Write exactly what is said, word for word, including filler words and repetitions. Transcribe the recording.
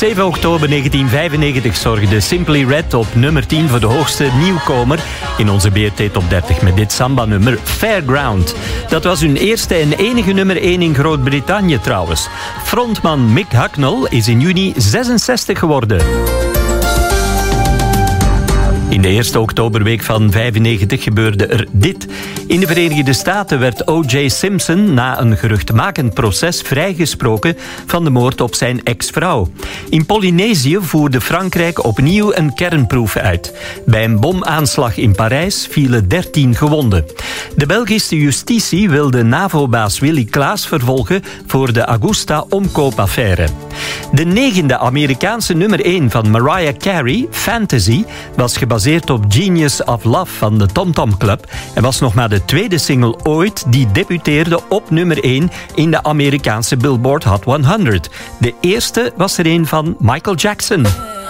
zeven oktober negentien vijfennegentig zorgde Simply Red op nummer tien voor de hoogste nieuwkomer in onze B R T Top dertig met dit samba-nummer Fairground. Dat was hun eerste en enige nummer één in Groot-Brittannië trouwens. Frontman Mick Hucknall is in juni zesenzestig geworden. In de eerste oktoberweek van vijfennegentig gebeurde er dit. In de Verenigde Staten werd O J Simpson na een geruchtmakend proces vrijgesproken van de moord op zijn ex-vrouw. In Polynesië voerde Frankrijk opnieuw een kernproef uit. Bij een bomaanslag in Parijs vielen dertien gewonden. De Belgische justitie wilde NAVO-baas Willy Klaas vervolgen voor de Augusta-omkoopaffaire. De negende Amerikaanse nummer één van Mariah Carey, Fantasy, was gebaseerd op Genius of Love van de Tom Tom Club en was nog maar de tweede single ooit die debuteerde op nummer één in de Amerikaanse Billboard Hot honderd. De eerste was er een van Michael Jackson.